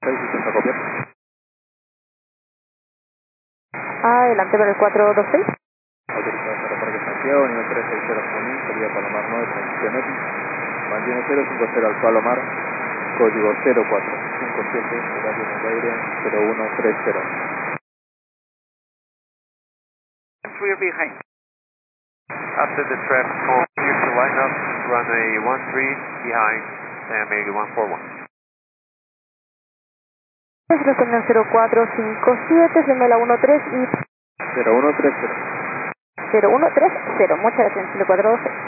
660 copiar. Adelante para el 426. Autorizado para Parque Santiago, nivel 360 Junín, salida Palomar 9, transición X. Mantiene 050 al Palomar, código 0457, horario Montevideo 0130. We are behind. After the traffic call, clear to line up, runway 13 behind, Miami 141. Retorno 0457, Gemela 13 y 0130. 0130. Muchas gracias, 0412.